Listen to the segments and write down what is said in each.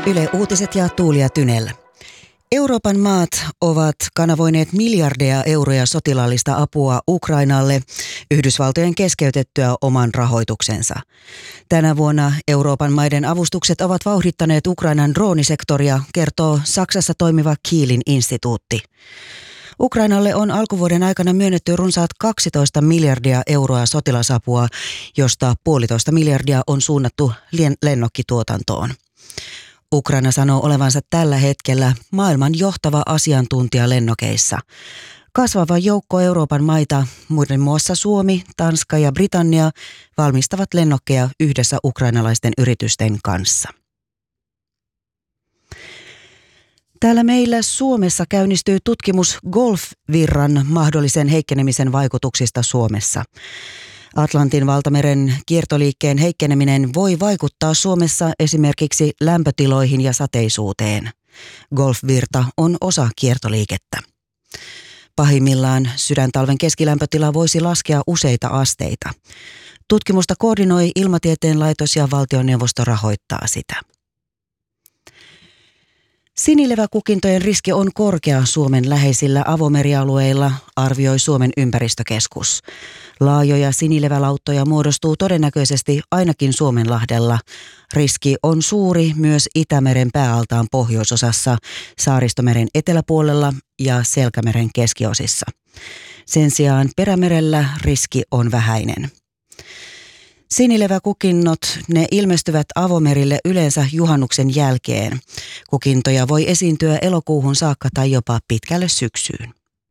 Yle Uutiset ja Tuulia Tynellä. Euroopan maat ovat kanavoineet miljardeja euroja sotilaallista apua Ukrainalle Yhdysvaltojen keskeytettyä oman rahoituksensa. Tänä vuonna Euroopan maiden avustukset ovat vauhdittaneet Ukrainan droonisektoria, kertoo Saksassa toimiva Kielin instituutti. Ukrainalle on alkuvuoden aikana myönnetty runsaat 12 miljardia euroa sotilasapua, josta 1,5 miljardia on suunnattu lennokkituotantoon. Ukraina sanoo olevansa tällä hetkellä maailman johtava asiantuntija lennokeissa. Kasvava joukko Euroopan maita, muiden muassa Suomi, Tanska ja Britannia, valmistavat lennokkeja yhdessä ukrainalaisten yritysten kanssa. Täällä meillä Suomessa käynnistyy tutkimus golfvirran mahdollisen heikkenemisen vaikutuksista Suomessa. Atlantin valtameren kiertoliikkeen heikkeneminen voi vaikuttaa Suomessa esimerkiksi lämpötiloihin ja sateisuuteen. Golfvirta on osa kiertoliikettä. Pahimmillaan sydäntalven keskilämpötila voisi laskea useita asteita. Tutkimusta koordinoi Ilmatieteen laitos ja valtioneuvosto rahoittaa sitä. Sinileväkukintojen riski on korkea Suomen läheisillä avomerialueilla, arvioi Suomen ympäristökeskus. Laajoja sinilevälauttoja muodostuu todennäköisesti ainakin Suomenlahdella. Riski on suuri myös Itämeren pääaltaan pohjoisosassa, Saaristomeren eteläpuolella ja Selkämeren keskiosissa. Sen sijaan Perämerellä riski on vähäinen. Sinileväkukinnot, ne ilmestyvät avomerille yleensä juhannuksen jälkeen. Kukintoja voi esiintyä elokuuhun saakka tai jopa pitkälle syksyyn.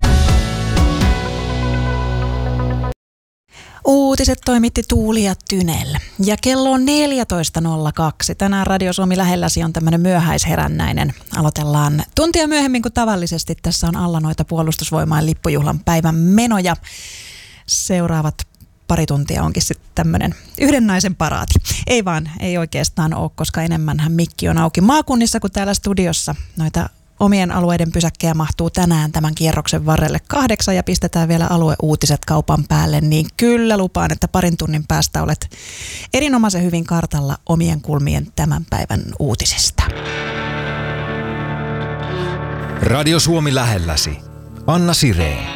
Uutiset toimitti Tuulia Tynellä. Ja kello on 14.02. Tänään Radio Suomi lähelläsi on tämmöinen myöhäisherännäinen. Aloitellaan tuntia myöhemmin kuin tavallisesti. Tässä on alla noita Puolustusvoimain lippujuhlan päivän menoja. Seuraavat pari tuntia onkin sitten tämmöinen yhden naisen paraati. Ei oikeastaan ole, koska enemmänhän mikki on auki maakunnissa kuin täällä studiossa. Noita omien alueiden pysäkkejä mahtuu tänään tämän kierroksen varrelle 8 ja pistetään vielä alueuutiset kaupan päälle, niin kyllä lupaan, että parin tunnin päästä olet erinomaisen hyvin kartalla omien kulmien tämän päivän uutisista. Radio Suomi lähelläsi. Anna Sireen.